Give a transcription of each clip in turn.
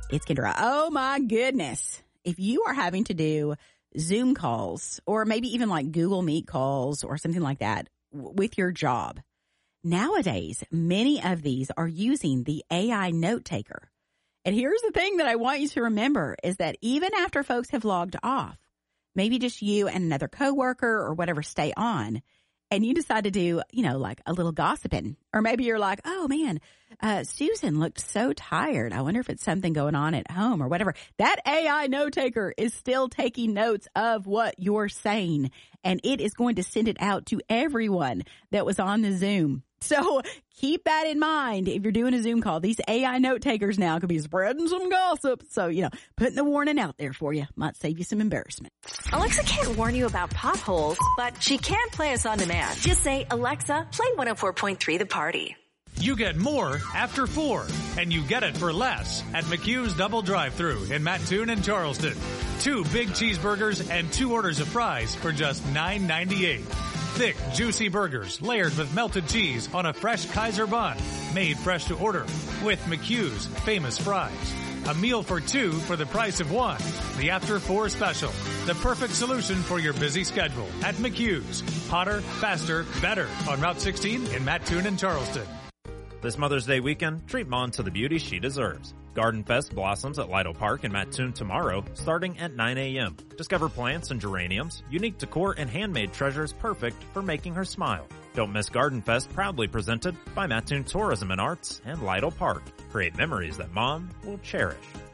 It's Kendra. Oh, my goodness. If you are having to do Zoom calls or maybe even like Google Meet calls or something like that with your job, nowadays, many of these are using the AI note taker. And here's the thing that I want you to remember is that even after folks have logged off, maybe just you and another coworker or whatever stay on, and you decide to do, like a little gossiping. Or maybe you're like, oh, man, Susan looked so tired. I wonder if it's something going on at home or whatever. That AI note taker is still taking notes of what you're saying, and it is going to send it out to everyone that was on the Zoom. So keep that in mind if you're doing a Zoom call. These AI note takers now could be spreading some gossip. So, putting the warning out there for you might save you some embarrassment. Alexa can't warn you about potholes, but she can play us on demand. Just say, Alexa, play 104.3 The Party. You get more after 4, and you get it for less at McHugh's Double Drive-Thru in Mattoon and Charleston. 2 big cheeseburgers and 2 orders of fries for just $9.98. Thick, juicy burgers layered with melted cheese on a fresh Kaiser bun, made fresh to order, with McHugh's famous fries. A meal for 2 for the price of 1. The After 4 special. The perfect solution for your busy schedule at McHugh's. Hotter, faster, better on Route 16 in Mattoon and Charleston. This Mother's Day weekend, treat Mom to the beauty she deserves. Garden Fest blossoms at Lido Park in Mattoon tomorrow, starting at 9 a.m. Discover plants and geraniums, unique decor, and handmade treasures perfect for making her smile. Don't miss Garden Fest, proudly presented by Mattoon Tourism and Arts and Lido Park. Create memories that Mom will cherish.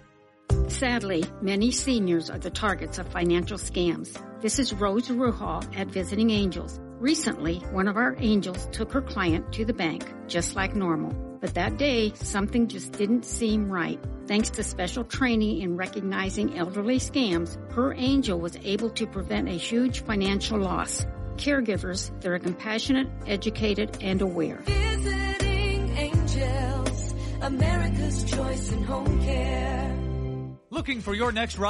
Sadly, many seniors are the targets of financial scams. This is Rose Ruhal at Visiting Angels. Recently, one of our angels took her client to the bank, just like normal. But that day, something just didn't seem right. Thanks to special training in recognizing elderly scams, her angel was able to prevent a huge financial loss. Caregivers, they're compassionate, educated, and aware. Visiting Angels, America's choice in home care. Looking for your next ride?